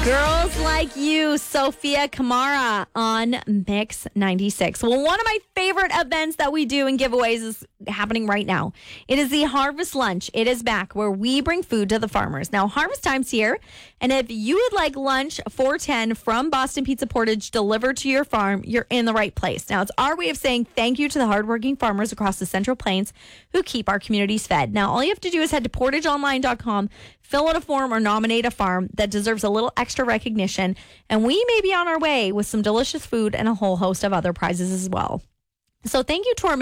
Girls Like You, Sophia Kamara on Mix 96. Well, one of my favorite events that we do in giveaways is happening right now. It is the Harvest Lunch. It is back where we bring food to the farmers. Now, harvest time's here, and if you would like lunch for 10 from Boston Pizza Portage delivered to your farm, you're in the right place. Now, it's our way of saying thank you to the hardworking farmers across the Central Plains who keep our communities fed. Now, all you have to do is head to portageonline.com, fill out a form, or nominate a farm that deserves a little extra recognition, and we may be on our way with some delicious food and a whole host of other prizes as well. So thank you to our